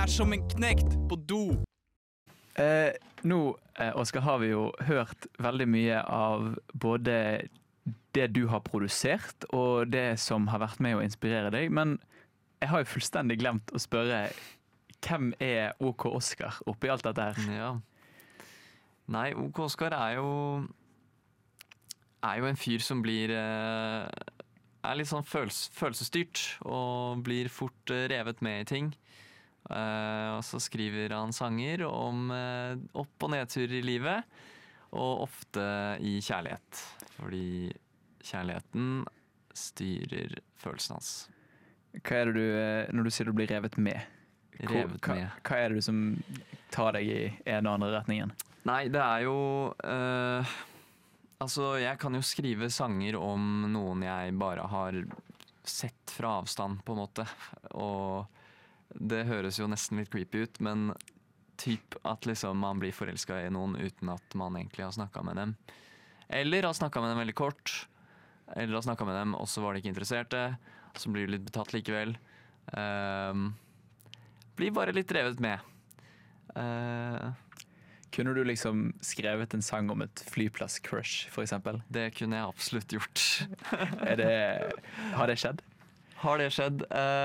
som en knekt på do. Nå, Oskar, har vi jo hørt veldig mye av både det du har produsert og det som har vært med å inspirere deg, men jeg har jo fullstendig glemt å spørre hvem er OK Oskar oppi alt dette her? Ja. Nei, OK Oskar er jo en fyr som er litt sånn følelsesstyrt og blir fort revet med i ting. Og så skriver han sanger om opp- og nedtur i livet, og ofte i kjærlighet. Fordi kjærligheten styrer følelsen hans. Hva er det når du sier du blir revet med? Hva er det som tar deg i en og andre retningen? Nei, det er jo altså, jeg kan jo skrive sanger om noen jeg bare har sett fra avstand, på en måte. Og det høres jo nesten litt creepy ut, men typ at liksom man blir forelsket i noen uten at man egentlig har snakket med dem. Eller har snakket med dem veldig kort. Eller har snakket med dem, og så var de ikke interesserte. Så blir du litt betatt likevel. Blir bare litt drevet med. Kunne du liksom skrevet en sang om et flyplass-crush, for eksempel? Det kunne jeg absolutt gjort. Har det skjedd? Har det skjedd?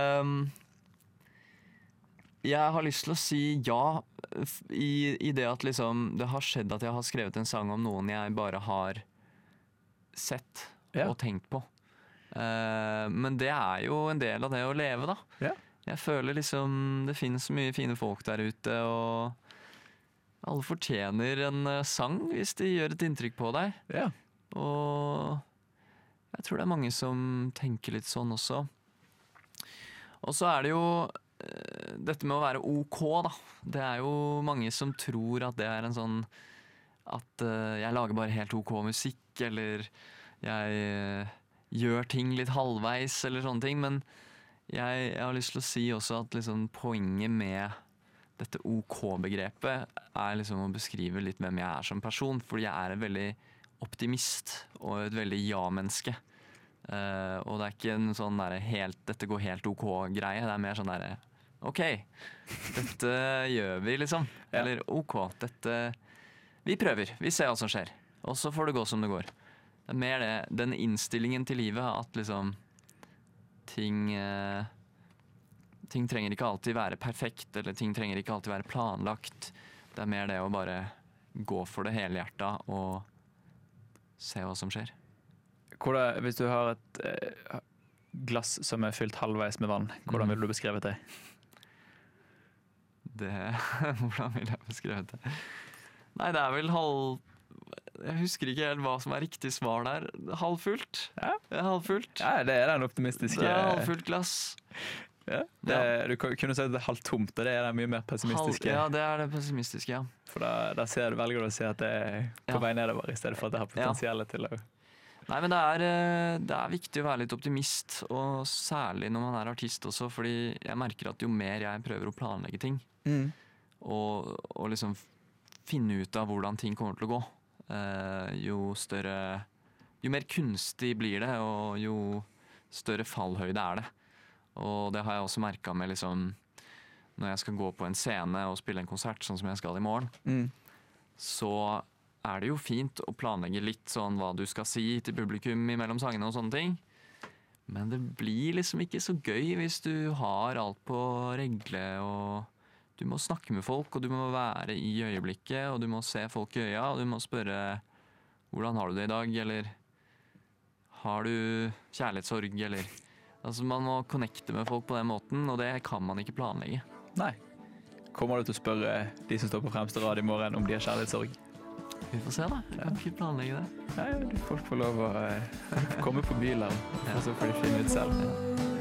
Jeg har lyst til å si ja, i det at liksom, det har skjedd at jeg har skrevet en sang om noen jeg bare har sett og tenkt på. Men det er jo en del av det å leve, da. Ja. Jeg føler liksom det finnes så mye fine folk der ute, og alle fortjener en sang hvis de gjør et inntrykk på deg. Ja. Og jeg tror det er mange som tenker litt sånn også. Og så er det jo dette med å være OK, da. Det er jo mange som tror at det er en sånn at jeg lager bare helt OK musikk, eller jeg gjør ting litt halvveis, eller sånne ting. Men jeg har lyst til å si også at liksom poenget med dette OK-begrepet er liksom å beskrive litt hvem jeg er som person. Fordi jeg er en veldig optimist og et veldig ja-menneske. Og det er ikke en sånn der dette går helt OK-greie. Det er mer sånn der OK, dette gjør vi liksom. Eller OK, vi prøver, vi ser hva som skjer. Og så får det gå som det går. Det er mer den innstillingen til livet at liksom ting trenger ikke alltid være perfekt, eller ting trenger ikke alltid være planlagt. Det er mer det å bare gå for det hele hjertet og se hva som skjer. Hvis du har et glass som er fylt halvveis med vann, hvordan vil du beskrevet det? Hvordan vil jeg beskrevet det? Nei, det er vel jeg husker ikke helt hva som er riktig svar der. Halvfullt? Ja. Halvfullt. Ja, det er den optimistiske. Det er halvfullt glass. Ja. Du kunne sagt det er halvtomt, og det er den mye mer pessimistiske. Ja, det er det pessimistiske, ja. For da velger du å si at det er på vei nedover, i stedet for at det har potensialet til å... Nei, men det er viktig å være litt optimist, og særlig når man er artist også, fordi jeg merker at jo mer jeg prøver å planlegge ting, og liksom finne ut av hvordan ting kommer til å gå, jo mer kunstig blir det, og jo større fallhøyde er det. Og det har jeg også merket med liksom, når jeg skal gå på en scene og spille en konsert, sånn som jeg skal i morgen, så er det jo fint å planlegge litt sånn hva du skal si til publikum mellom sangene og sånne ting. Men det blir liksom ikke så gøy hvis du har alt på regle, og du må snakke med folk, og du må være i øyeblikket, og du må se folk i øya, og du må spørre hvordan har du det i dag, eller har du kjærlighetssorg, eller... Altså man må connecte med folk på den måten, og det kan man ikke planlegge. Nei. Kommer du til å spørre de som står på fremste rad i morgen om de har kjærlighetssorg? Vi får se da, jeg kan ikke planlegge det. Nei, folk får lov å komme på bilen, og så får de finne ut selv.